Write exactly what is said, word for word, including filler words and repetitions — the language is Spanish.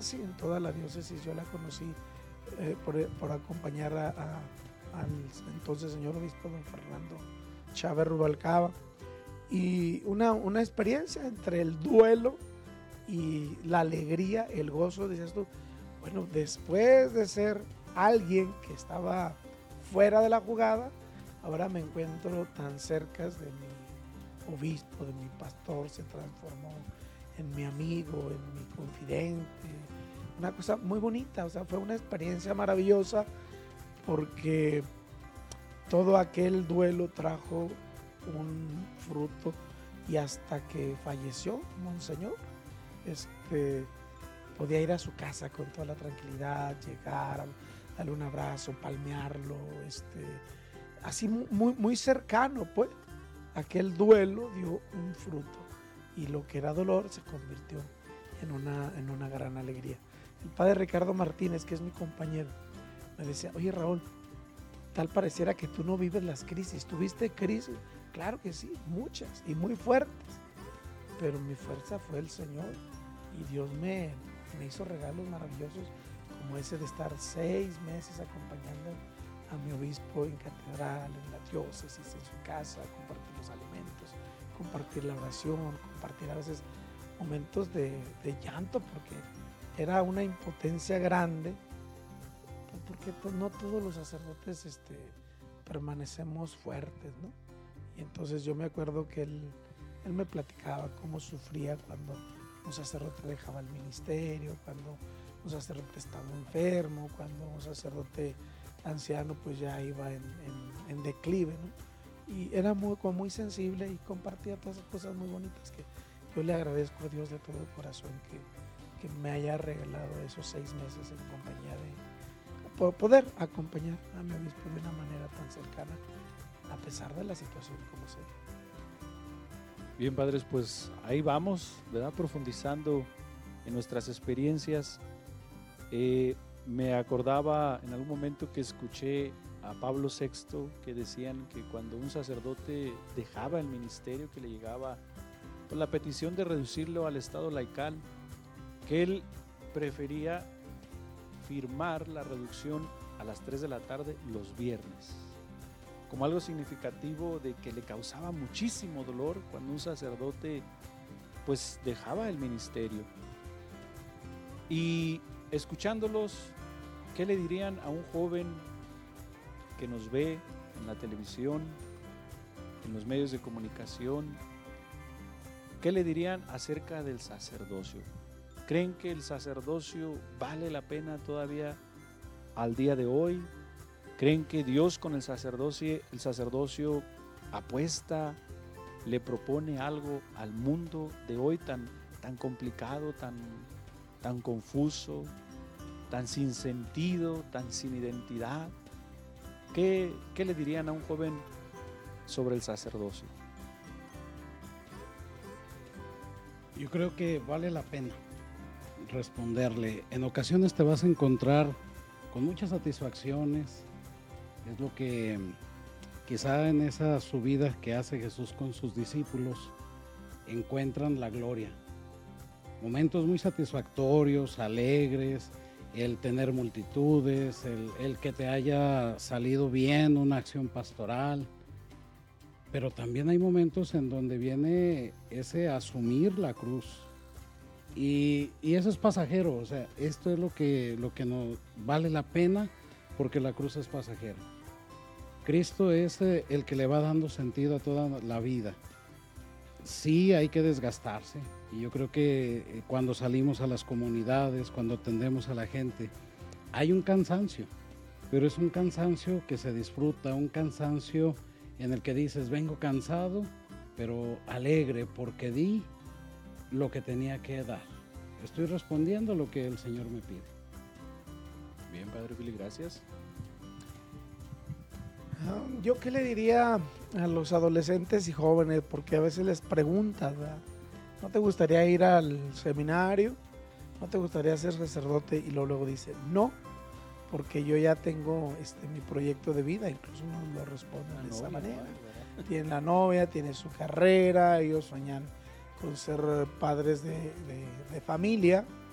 casi en toda la diócesis. Yo la conocí eh, por, por acompañar a, a, al entonces señor obispo don Fernando Chávez Rubalcaba, y una, una experiencia entre el duelo y la alegría, el gozo. Dices tú, bueno, después de ser alguien que estaba fuera de la jugada, ahora me encuentro tan cerca de mi obispo, de mi pastor, se transformó en mi amigo, en mi confidente, una cosa muy bonita. O sea, fue una experiencia maravillosa, porque todo aquel duelo trajo un fruto, y hasta que falleció Monseñor, este, podía ir a su casa con toda la tranquilidad, llegar, darle un abrazo, palmearlo, este, así muy, muy cercano, pues. Aquel duelo dio un fruto, y lo que era dolor se convirtió en una, en una gran alegría. El padre Ricardo Martínez, que es mi compañero, me decía, oye Raúl, tal pareciera que tú no vives las crisis. ¿Tuviste crisis? Claro que sí, muchas y muy fuertes, pero mi fuerza fue el Señor, y Dios me, me hizo regalos maravillosos, como ese de estar seis meses acompañando a mi obispo en catedral, en la diócesis, en su casa, compartir los alimentos, compartir la oración, compartir a veces momentos de, de llanto, porque era una impotencia grande, porque pues, no todos los sacerdotes este, permanecemos fuertes, ¿no? Y entonces yo me acuerdo que él, él me platicaba cómo sufría cuando un sacerdote dejaba el ministerio, cuando un sacerdote estaba enfermo, cuando un sacerdote anciano pues ya iba en, en, en declive, ¿no? Y era muy, como muy sensible, y compartía todas esas cosas muy bonitas, que yo le agradezco a Dios de todo corazón que, que me haya regalado esos seis meses en compañía de poder acompañar a mi obispo de una manera tan cercana, a pesar de la situación como sea. Bien, padres, pues ahí vamos, ¿verdad? Profundizando en nuestras experiencias. Eh, me acordaba en algún momento que escuché a Pablo sexto que decían que cuando un sacerdote dejaba el ministerio, que le llegaba pues, la petición de reducirlo al estado laical, que él prefería firmar la reducción a las tres de la tarde los viernes, como algo significativo de que le causaba muchísimo dolor cuando un sacerdote pues dejaba el ministerio. Y escuchándolos, ¿qué le dirían a un joven que nos ve en la televisión, en los medios de comunicación? ¿Qué le dirían acerca del sacerdocio? ¿Creen que el sacerdocio vale la pena todavía al día de hoy? ¿Creen que Dios con el sacerdocio, el sacerdocio apuesta, le propone algo al mundo de hoy tan, tan complicado, tan, tan confuso, tan sin sentido, tan sin identidad? ¿Qué, qué le dirían a un joven sobre el sacerdocio? Yo creo que vale la pena responderle. En ocasiones te vas a encontrar con muchas satisfacciones. Es lo que quizá en esa subida que hace Jesús con sus discípulos encuentran la gloria. Momentos muy satisfactorios, alegres, el tener multitudes, el, el que te haya salido bien una acción pastoral. Pero también hay momentos en donde viene ese asumir la cruz. Y, y eso es pasajero, o sea, esto es lo que, lo que nos vale la pena, porque la cruz es pasajera. Cristo es el que le va dando sentido a toda la vida. Sí hay que desgastarse, y yo creo que cuando salimos a las comunidades, cuando atendemos a la gente, hay un cansancio, pero es un cansancio que se disfruta, un cansancio en el que dices, vengo cansado, pero alegre, porque di lo que tenía que dar. Estoy respondiendo a lo que el Señor me pide. Bien, Padre Billy, gracias. Yo qué le diría a los adolescentes y jóvenes, porque a veces les preguntas, ¿verdad? ¿No te gustaría ir al seminario? ¿No te gustaría ser sacerdote? Y luego, luego dice, no, porque yo ya tengo este, mi proyecto de vida. Incluso uno lo responde de esa manera. Tienen la novia, tiene su carrera, ellos sueñan con ser padres de, de, de familia,